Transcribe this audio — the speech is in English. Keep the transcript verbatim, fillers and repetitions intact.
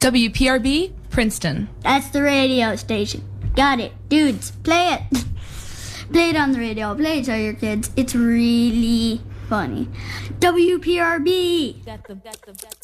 W P R B, Princeton. That's the radio station. Got it. Dudes, play it. Play it on the radio. Play it to your kids. It's really funny. W P R B. That's the, that's the, that's